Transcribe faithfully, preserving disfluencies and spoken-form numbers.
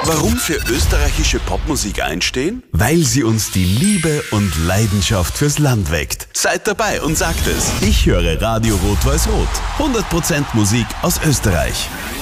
Warum für österreichische Popmusik einstehen? Weil sie uns die Liebe und Leidenschaft fürs Land weckt. Seid dabei und sagt es. Ich höre Radio Rot-Weiß-Rot. hundert Prozent Musik aus Österreich.